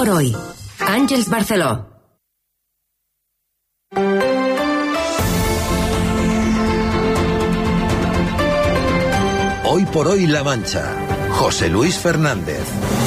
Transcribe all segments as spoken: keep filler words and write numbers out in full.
por hoy. Àngels Barceló. Hoy por hoy La Mancha. José Luis Fernández.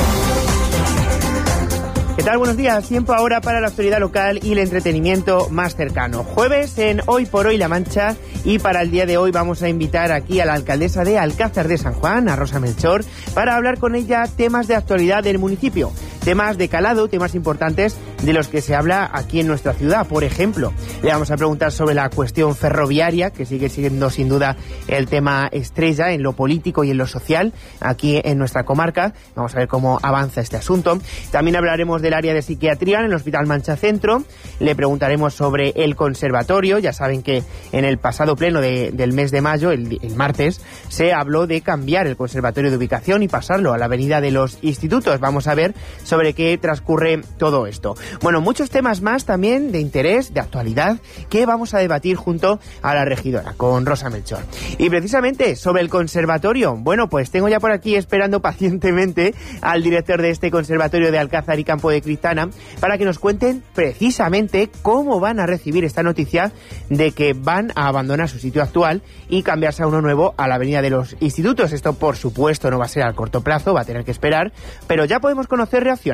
¿Qué tal? Buenos días. Tiempo ahora para la actualidad local y el entretenimiento más cercano. Jueves en Hoy por Hoy La Mancha, y para el día de hoy vamos a invitar aquí a la alcaldesa de Alcázar de San Juan, a Rosa Melchor, para hablar con ella temas de actualidad del municipio. Temas de calado, temas importantes de los que se habla aquí en nuestra ciudad. Por ejemplo, le vamos a preguntar sobre la cuestión ferroviaria, que sigue siendo sin duda el tema estrella en lo político y en lo social aquí en nuestra comarca. Vamos a ver cómo avanza este asunto. También hablaremos del área de psiquiatría en el Hospital Mancha Centro. Le preguntaremos sobre el conservatorio. Ya saben que en el pasado pleno de, del mes de mayo, el, el martes, se habló de cambiar el conservatorio de ubicación y pasarlo a la avenida de los Institutos. Vamos a ver sobre sobre qué transcurre todo esto. Bueno, muchos temas más también de interés, de actualidad, que vamos a debatir junto a la regidora, con Rosa Melchor. Y precisamente sobre el conservatorio, bueno, pues tengo ya por aquí esperando pacientemente al director de este conservatorio de Alcázar y Campo de Cristana para que nos cuenten precisamente cómo van a recibir esta noticia de que van a abandonar su sitio actual y cambiarse a uno nuevo a la avenida de los Institutos. Esto, por supuesto, no va a ser a corto plazo, va a tener que esperar, pero ya podemos conocer reacciones.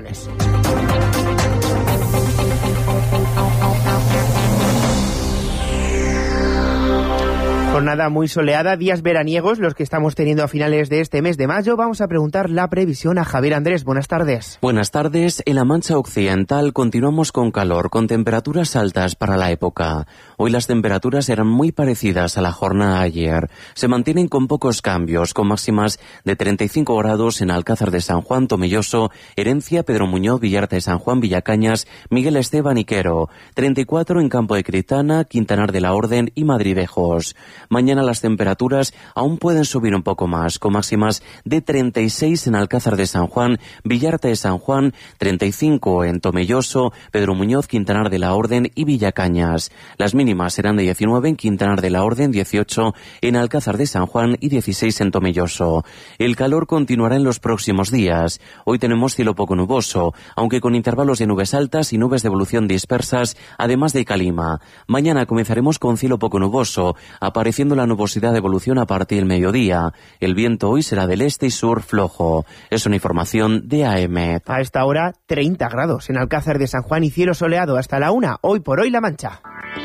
Jornada muy soleada, días veraniegos los que estamos teniendo a finales de este mes de mayo. Vamos a preguntar la previsión a Javier Andrés. Buenas tardes. Buenas tardes. En la Mancha Occidental continuamos con calor, con temperaturas altas para la época. Hoy las temperaturas eran muy parecidas a la jornada de ayer. Se mantienen con pocos cambios, con máximas de treinta y cinco grados en Alcázar de San Juan, Tomelloso, Herencia, Pedro Muñoz, Villarta de San Juan, Villacañas, Miguel Esteban y Quero. treinta y cuatro en Campo de Cristana, Quintanar de la Orden y Madridejos. Mañana las temperaturas aún pueden subir un poco más, con máximas de treinta y seis en Alcázar de San Juan, Villarta de San Juan, treinta y cinco en Tomelloso, Pedro Muñoz, Quintanar de la Orden y Villacañas. Las mínimas serán de diecinueve en Quintanar de la Orden, dieciocho en Alcázar de San Juan y dieciséis en Tomelloso. El calor continuará en los próximos días. Hoy tenemos cielo poco nuboso, aunque con intervalos de nubes altas y nubes de evolución dispersas, además de calima. Mañana comenzaremos con cielo poco nuboso, apareciendo la nubosidad de evolución a partir del mediodía. El viento hoy será del este y sur flojo. Es una información de A E M E T. A esta hora, treinta grados en Alcázar de San Juan y cielo soleado hasta la una. Hoy por hoy La Mancha.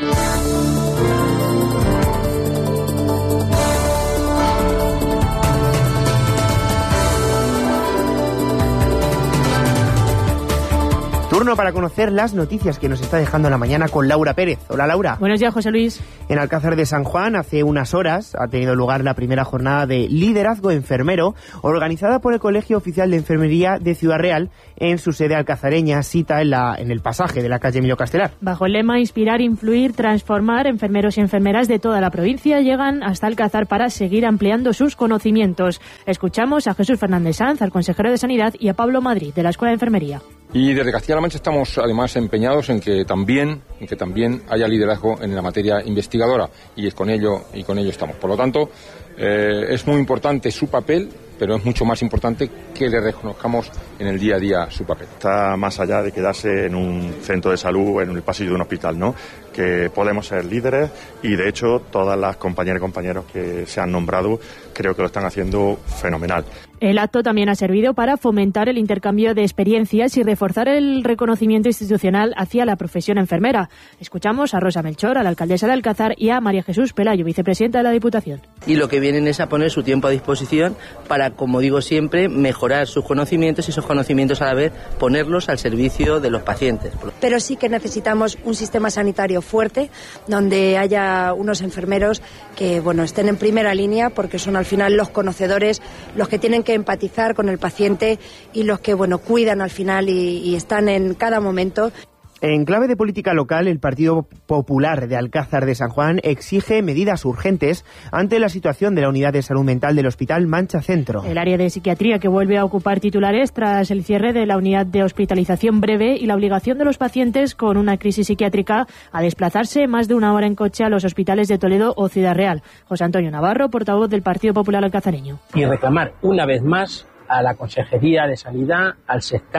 Turno para conocer las noticias que nos está dejando la mañana con Laura Pérez. Hola, Laura. Buenos días, José Luis. En Alcázar de San Juan, hace unas horas, ha tenido lugar la primera jornada de liderazgo enfermero organizada por el Colegio Oficial de Enfermería de Ciudad Real en su sede alcazareña, cita en, la, en el pasaje de la calle Emilio Castelar. Bajo el lema Inspirar, Influir, Transformar, enfermeros y enfermeras de toda la provincia llegan hasta Alcázar para seguir ampliando sus conocimientos. Escuchamos a Jesús Fernández Sanz, al consejero de Sanidad, y a Pablo Madrid, de la Escuela de Enfermería. Y desde Castilla-La Mancha estamos además empeñados en que también en que también haya liderazgo en la materia investigadora, y es con ello y con ello estamos. Por lo tanto, eh, es muy importante su papel, pero es mucho más importante que le reconozcamos en el día a día su papel. Está más allá de quedarse en un centro de salud, en el pasillo de un hospital, ¿no? Que podemos ser líderes, y de hecho todas las compañeras y compañeros que se han nombrado creo que lo están haciendo fenomenal. El acto también ha servido para fomentar el intercambio de experiencias y reforzar el reconocimiento institucional hacia la profesión enfermera. Escuchamos a Rosa Melchor, a la alcaldesa de Alcázar, y a María Jesús Pelayo, vicepresidenta de la Diputación. Y lo que vienen es a poner su tiempo a disposición para, como digo siempre, mejorar sus conocimientos y esos conocimientos a la vez ponerlos al servicio de los pacientes. Pero sí que necesitamos un sistema sanitario fuerte, donde haya unos enfermeros que, bueno, estén en primera línea, porque son al final los conocedores, los que tienen que empatizar con el paciente y los que, bueno, cuidan al final y, y están en cada momento. En clave de política local, el Partido Popular de Alcázar de San Juan exige medidas urgentes ante la situación de la unidad de salud mental del Hospital Mancha Centro. El área de psiquiatría, que vuelve a ocupar titulares tras el cierre de la unidad de hospitalización breve y la obligación de los pacientes con una crisis psiquiátrica a desplazarse más de una hora en coche a los hospitales de Toledo o Ciudad Real. José Antonio Navarro, portavoz del Partido Popular alcazareño. Y reclamar una vez más a la Consejería de Sanidad, al SESCAN,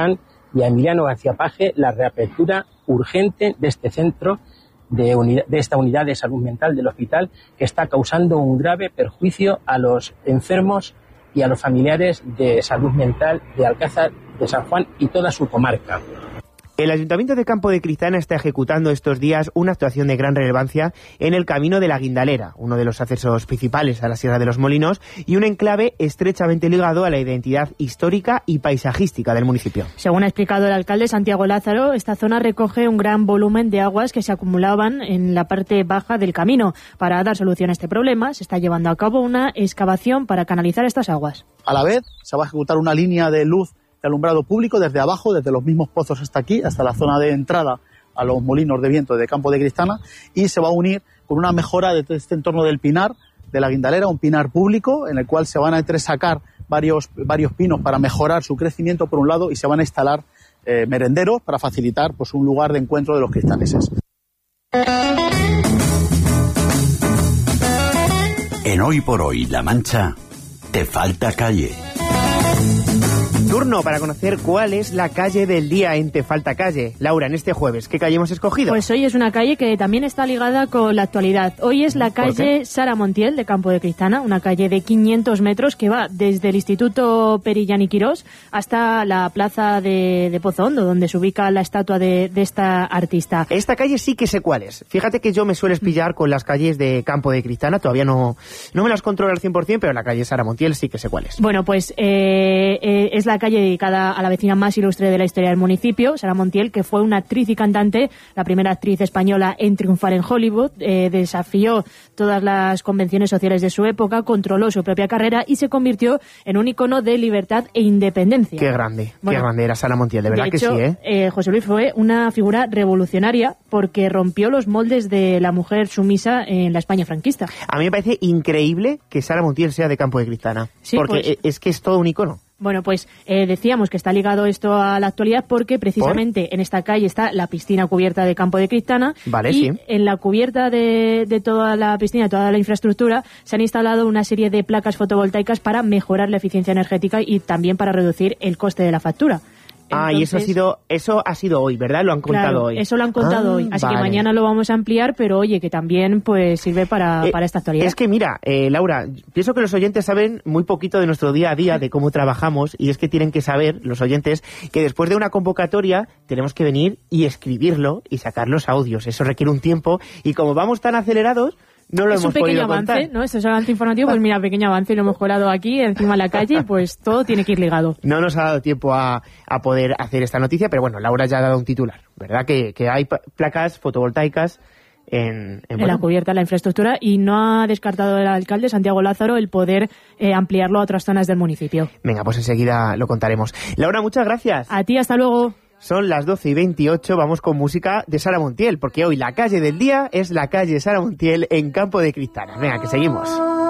y a Emiliano García Paje la reapertura urgente de este centro, de, unidad, de esta unidad de salud mental del hospital, que está causando un grave perjuicio a los enfermos y a los familiares de salud mental de Alcázar de San Juan y toda su comarca. El Ayuntamiento de Campo de Cristana está ejecutando estos días una actuación de gran relevancia en el Camino de la Guindalera, uno de los accesos principales a la Sierra de los Molinos y un enclave estrechamente ligado a la identidad histórica y paisajística del municipio. Según ha explicado el alcalde Santiago Lázaro, esta zona recoge un gran volumen de aguas que se acumulaban en la parte baja del camino. Para dar solución a este problema, se está llevando a cabo una excavación para canalizar estas aguas. A la vez, se va a ejecutar una línea de luz de alumbrado público desde abajo, desde los mismos pozos hasta aquí, hasta la zona de entrada a los molinos de viento de Campo de Cristana, y se va a unir con una mejora de este entorno del pinar, de la Guindalera, un pinar público en el cual se van a entresacar varios, varios pinos para mejorar su crecimiento por un lado, y se van a instalar eh, merenderos para facilitar pues, un lugar de encuentro de los cristaneses. En Hoy por Hoy La Mancha, te falta calle. Turno para conocer cuál es la calle del día en Te Falta Calle. Laura, en este jueves, ¿qué calle hemos escogido? Pues hoy es una calle que también está ligada con la actualidad. Hoy es la calle Sara Montiel de Campo de Cristana, una calle de quinientos metros que va desde el Instituto Perillán y Quirós hasta la plaza de, de Pozo Hondo, donde se ubica la estatua de, de esta artista. Esta calle sí que sé cuál es. Fíjate que yo me sueles pillar con las calles de Campo de Cristana, todavía no, no me las controlo al cien por ciento, pero la calle Sara Montiel sí que sé cuál es. Bueno, pues eh, eh, es la calle dedicada a la vecina más ilustre de la historia del municipio, Sara Montiel, que fue una actriz y cantante, la primera actriz española en triunfar en Hollywood, eh, desafió todas las convenciones sociales de su época, controló su propia carrera y se convirtió en un icono de libertad e independencia. Qué grande, bueno, qué grande era Sara Montiel, de verdad de que hecho, sí, ¿eh? eh, José Luis fue una figura revolucionaria porque rompió los moldes de la mujer sumisa en la España franquista. A mí me parece increíble que Sara Montiel sea de Campo de Cristana, sí, porque pues, es que es todo un icono. Bueno, pues eh, decíamos que está ligado esto a la actualidad porque precisamente ¿Por? en esta calle está la piscina cubierta de Campo de Cristana, vale, y sí. en la cubierta de, de toda la piscina, toda la infraestructura, se han instalado una serie de placas fotovoltaicas para mejorar la eficiencia energética y también para reducir el coste de la factura. Ah, Entonces, y eso ha sido eso ha sido hoy, ¿verdad? Lo han contado claro, hoy. Eso lo han contado ah, hoy. Así vale. que mañana lo vamos a ampliar, pero oye, que también pues sirve para, eh, para esta actualidad. Es que mira, eh, Laura, pienso que los oyentes saben muy poquito de nuestro día a día, de cómo trabajamos, y es que tienen que saber, los oyentes, que después de una convocatoria tenemos que venir y escribirlo y sacar los audios. Eso requiere un tiempo, y como vamos tan acelerados, no lo es hemos un pequeño podido avance, contar. ¿no? Esto es un avance informativo, pues mira, pequeño avance, lo hemos colado aquí, encima de la calle, pues todo tiene que ir ligado. No nos ha dado tiempo a, a poder hacer esta noticia, pero bueno, Laura ya ha dado un titular, ¿verdad? Que, que hay placas fotovoltaicas en, en, en bueno, la cubierta de la infraestructura, y no ha descartado el alcalde Santiago Lázaro el poder eh, ampliarlo a otras zonas del municipio. Venga, pues enseguida lo contaremos. Laura, muchas gracias. A ti, hasta luego. Son las doce y veintiocho, vamos con música de Sara Montiel, porque hoy la calle del día es la calle Sara Montiel en Campo de Cristana. Venga, que seguimos.